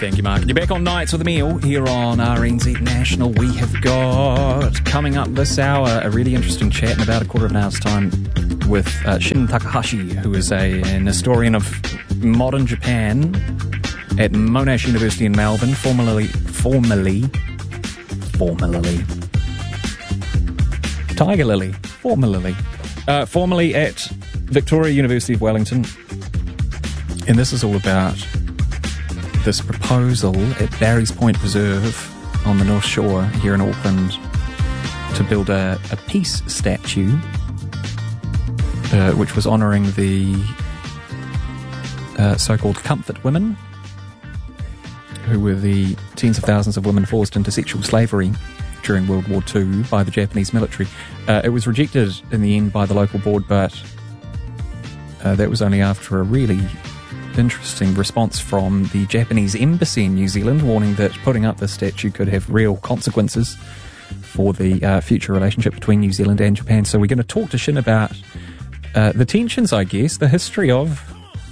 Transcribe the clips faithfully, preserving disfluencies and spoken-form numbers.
Thank you, Mark. You're back on Nights with Emil here on R N Z National. We have got, coming up this hour, a really interesting chat in about a quarter of an hour's time with uh, Shin Takahashi, who is a, an historian of modern Japan at Monash University in Melbourne, formerly, formerly, formerly, Tiger Lily, formerly, uh, formerly at Victoria University of Wellington. And this is all about this proposal at Barry's Point Reserve on the North Shore here in Auckland to build a, a peace statue uh, which was honouring the uh, so-called comfort women, who were the tens of thousands of women forced into sexual slavery during World War Two by the Japanese military. Uh, it was rejected in the end by the local board, but uh, that was only after a really interesting response from the Japanese embassy in New Zealand, warning that putting up this statue could have real consequences for the uh, future relationship between New Zealand and Japan. So we're going to talk to Shin about uh, the tensions, I guess, the history of,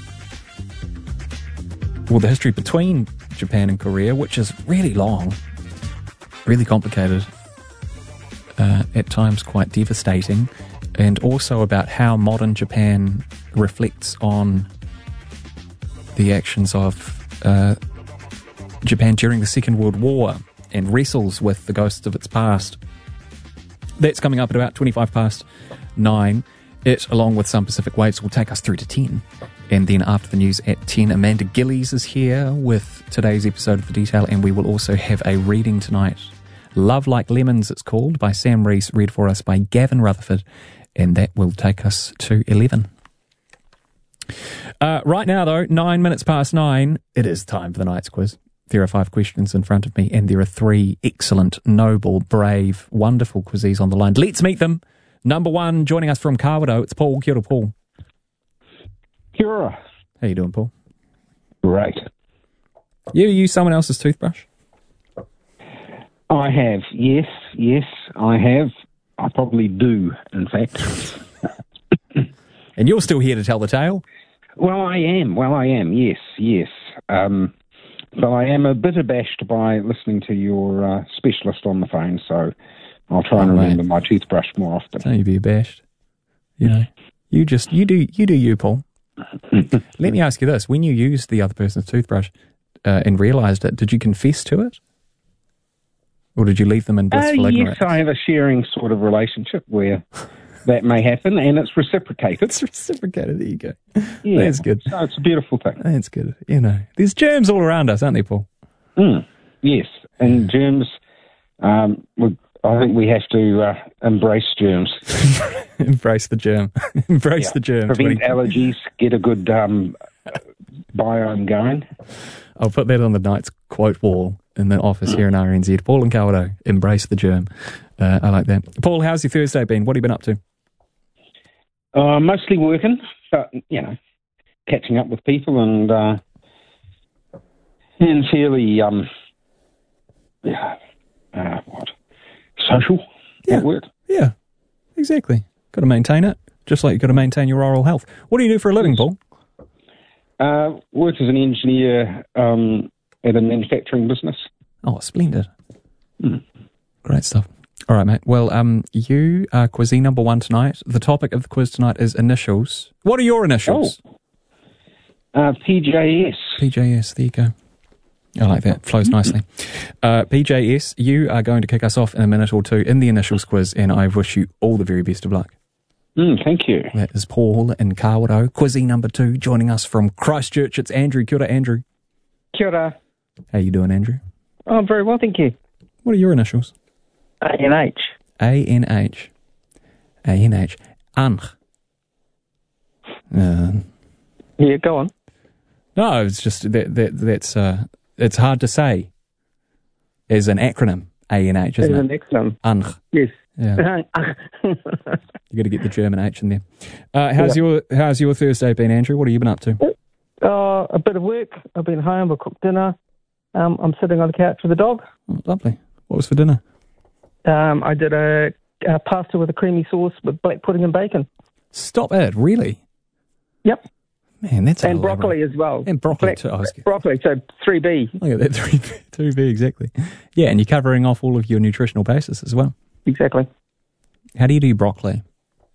well, the history between Japan and Korea, which is really long, really complicated, uh, at times quite devastating, and also about how modern Japan reflects on the actions of uh, Japan during the Second World War and wrestles with the ghosts of its past. That's coming up at about twenty-five past nine. It, along with some Pacific Waves, will take us through to ten. And then after the news at ten, Amanda Gillies is here with today's episode of The Detail, and we will also have a reading tonight. Love Like Lemons, it's called, by Sam Rees, read for us by Gavin Rutherford, and that will take us to eleven. Uh, right now, though, nine minutes past nine, it is time for the night's quiz. There are five questions in front of me, and there are three excellent, noble, brave, wonderful quizzes on the line. Let's meet them. Number one, joining us from Kawerau, it's Paul. Kia ora, Paul. Kia ora. How you doing, Paul? Great. You use someone else's toothbrush? I have, yes, yes, I have. I probably do, in fact. And you're still here to tell the tale? Well, I am. Well, I am, yes, yes. Um, but I am a bit abashed by listening to your uh, specialist on the phone, so I'll try and oh, remember my toothbrush more often. Don't you be abashed. You know, you just, you do you, do you Paul. Let me ask you this. When you used the other person's toothbrush uh, and realised it, did you confess to it? Or did you leave them in blissful uh, ignorance? Yes, I have a sharing sort of relationship where that may happen, and it's reciprocated. It's reciprocated, there you go. Yeah, that's good. So it's a beautiful thing. That's good. You know, there's germs all around us, aren't there, Paul? Mm, yes, and germs, um, we, I think we have to uh, embrace germs. Embrace the germ. Embrace yeah. the germ. Prevent allergies, get a good um, biome going. I'll put that on the night's quote wall in the office here in R N Z. Paul and Kawerau, embrace the germ. Uh, I like that. Paul, how's your Thursday been? What have you been up to? Uh, mostly working, but, you know, catching up with people and uh, and fairly, um, yeah, uh, what, social yeah. at work. Yeah, exactly. Got to maintain it, just like you've got to maintain your oral health. What do you do for a living, Paul? Uh, work as an engineer um, at a manufacturing business. Oh, splendid. Mm. Great stuff. All right, mate. Well, um, you are quizzy number one tonight. The topic of the quiz tonight is initials. What are your initials? Oh. Uh, P J S. P J S, there you go. I like that. Flows nicely. Uh, P J S, you are going to kick us off in a minute or two in the initials quiz, and I wish you all the very best of luck. Mm, thank you. That is Paul in Kawerau. Quizzy number two, joining us from Christchurch. It's Andrew. Kia ora, Andrew. Kia ora. How you doing, Andrew? Oh, very well, thank you. What are your initials? A N H. A N H. A N H. Anh. Uh, yeah, go on. No, it's just that, that that's uh, it's hard to say as an acronym. A N H, isn't as it? As an acronym. Anh. Yes. Yeah. You got to get the German H in there. Uh, how's yeah. your How's your Thursday been, Andrew? What have you been up to? Uh, a bit of work. I've been home. I cooked dinner. Um, I'm sitting on the couch with the dog. Oh, lovely. What was for dinner? Um, I did a, a pasta with a creamy sauce with black pudding and bacon. Stop it! Really? Yep. Man, that's and broccoli as well. And broccoli Black, too. I was, broccoli, so three B. Look at that, three B, two B, exactly. Yeah, and you're covering off all of your nutritional bases as well. Exactly. How do you do broccoli?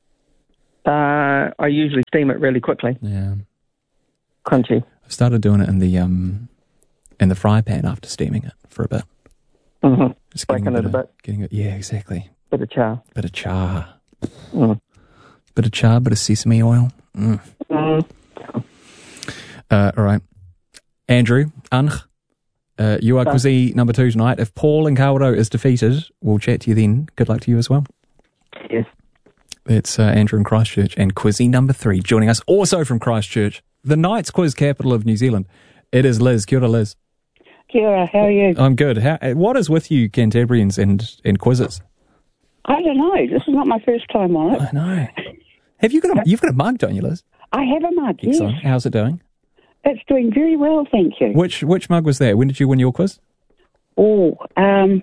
Uh, I usually steam it really quickly. Yeah. Crunchy. I've started doing it in the um in the fry pan after steaming it for a bit. Mm-hmm. Just getting Breaking a it bit a of, bit. Getting it, yeah, exactly. Bit of char. Bit of char. Mm. Bit of char, bit of sesame oil. Mm. Mm. Uh, all right. Andrew, Anch, uh, you are Hi. Quizy number two tonight. If Paul and Caldo is defeated, we'll chat to you then. Good luck to you as well. Yes. It's uh, Andrew in Christchurch, and Quizy number three joining us also from Christchurch, the Knights quiz capital of New Zealand. It is Liz. Kia ora, Liz. Kia ora, how are you? I'm good. How, what is with you Cantabrians and, and quizzes? I don't know. This is not my first time on it. I know. Have you got a, you've got a mug, don't you, Liz? I have a mug, yes. Excellent. How's it doing? It's doing very well, thank you. Which which mug was that? When did you win your quiz? Oh, um,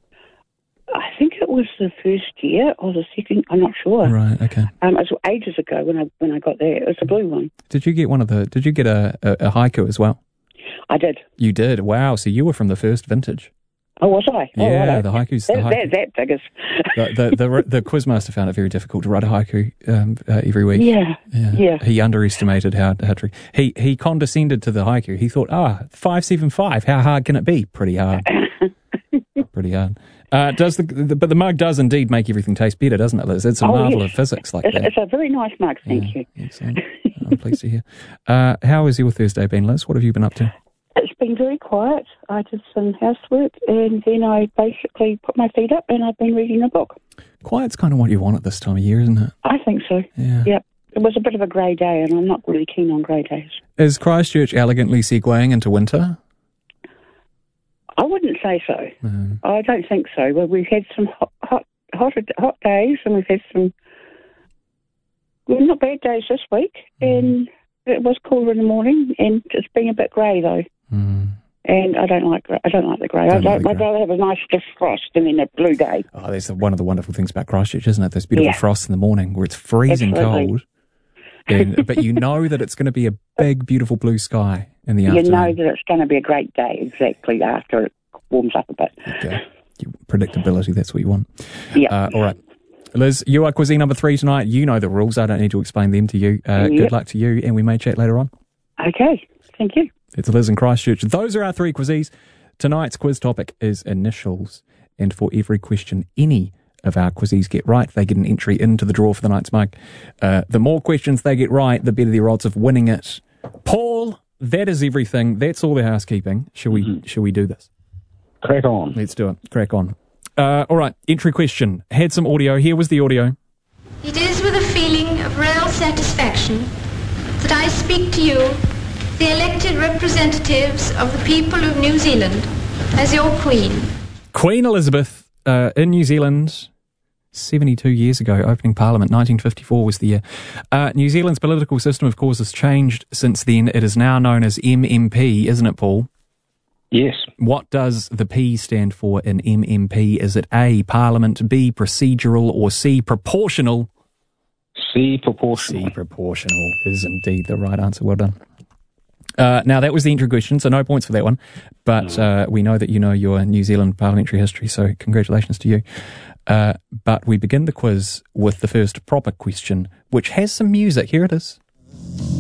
I think it was the first year or the second. I'm not sure. Right. Okay. Um, it was ages ago when I when I got there. It was a blue one. Did you get one of the? Did you get a, a, a haiku as well? I did. You did. Wow. So you were from the first vintage. Oh, was I? Oh, Yeah. righto. The haiku's the That, haiku. that, that biggest. the, the, the, the quizmaster found it very difficult to write a haiku um, uh, every week. Yeah. Yeah. Yeah. He underestimated how, how tricky. He he condescended to the haiku. He thought, ah, five seven five. How hard can it be? Pretty hard. Pretty hard. Uh, does the, the but the mug does indeed make everything taste better, doesn't it, Liz? It's a Oh, marvel yes. of physics like It's, that. it's a very nice mug, thank Yeah, you. Excellent. I'm pleased to hear. Uh, how has your Thursday been, Liz? What have you been up to? It's been very quiet. I did some housework and then I basically put my feet up and I've been reading a book. Quiet's kind of what you want at this time of year, isn't it? I think so. Yeah. Yep. It was a bit of a grey day and I'm not really keen on grey days. Is Christchurch elegantly segueing into winter? I wouldn't say so. Um, I don't think so. Well, we've had some hot, hot, hot, hot days and we've had some well, not bad days this week. Mm. And it was cooler in the morning and it's been a bit grey though. mm. And I don't like I don't like the grey. Don't I'd, like the I'd grey. rather have a nice stiff frost than in a blue day. Oh, that's the- one of the wonderful things about Christchurch, isn't it? Those beautiful Yeah. frosts in the morning where it's freezing Absolutely. cold. And, but you know that it's going to be a big, beautiful blue sky in the You afternoon. know that it's going to be a great day exactly after it warms up a bit. Okay. You- Predictability, that's what you want. Yeah. Uh, all right. Liz, you are Quizy number three tonight. You know the rules. I don't need to explain them to you. Uh, Yep. Good luck to you, and we may chat later on. Okay. Thank you. It's Liz in Christchurch. Those are our three quizzes. Tonight's quiz topic is initials. And for every question any of our quizzes get right, they get an entry into the draw for the night's mug. Uh, the more questions they get right, the better their odds of winning it. Paul, that is everything. That's all the housekeeping. Shall we, Mm-hmm. shall we do this? Crack on. Let's do it. Crack on. Uh, all right. Entry question. Had some audio. Here was the audio. It is with a feeling of real satisfaction that I speak to you, the elected representatives of the people of New Zealand, as your Queen. Queen Elizabeth uh, in New Zealand seventy-two years ago, opening Parliament, nineteen fifty-four was the year. Uh, New Zealand's political system, of course, has changed since then. It is now known as M M P, isn't it, Paul? Yes. What does the P stand for in M M P? Is it A, Parliament, B, procedural, or C, proportional? C proportional. C, proportional is indeed the right answer. Well done. Uh, now, that was the entry question, so no points for that one. But uh, we know that you know your New Zealand parliamentary history, so congratulations to you. Uh, but we begin the quiz with the first proper question, which has some music. Here it is.